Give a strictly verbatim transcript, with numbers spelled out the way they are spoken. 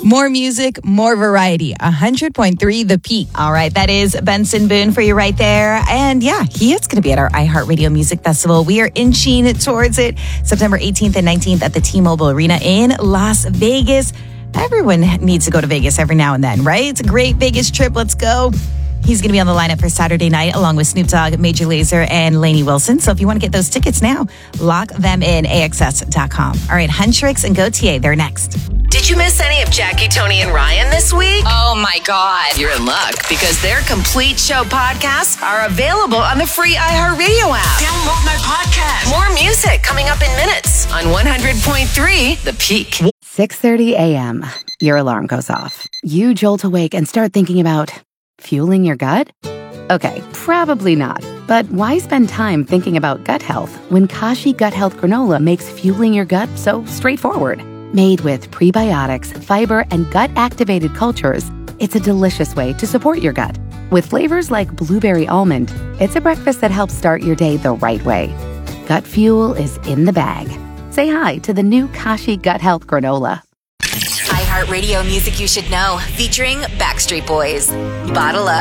More music, more variety. one hundred point three The Peak. All right, that is Benson Boone for you right there. And yeah, he is going to be at our iHeartRadio Music Festival. We are inching towards it September eighteenth and nineteenth at the T-Mobile Arena in Las Vegas. Everyone needs to go to Vegas every now and then, right? It's a great Vegas trip. Let's go. He's going to be on the lineup for Saturday night along with Snoop Dogg, Major Lazer, and Lainey Wilson. So if you want to get those tickets now, lock them in, A X S dot com. All right, Huntrix and Gautier, they're next. Did you miss any of Jackie, Tony, and Ryan this week? Oh, my God. You're in luck because their complete show podcasts are available on the free iHeartRadio app. Download my podcast. More music coming up in minutes on one hundred point three The Peak. six thirty a.m. Your alarm goes off. You jolt awake and start thinking about fueling your gut? Okay, probably not. But why spend time thinking about gut health when Kashi Gut Health Granola makes fueling your gut so straightforward? Made with prebiotics, fiber, and gut-activated cultures, it's a delicious way to support your gut. With flavors like blueberry almond, it's a breakfast that helps start your day the right way. Gut fuel is in the bag. Say hi to the new Kashi Gut Health Granola. iHeartRadio Music You Should Know, featuring Backstreet Boys. Bottle Up.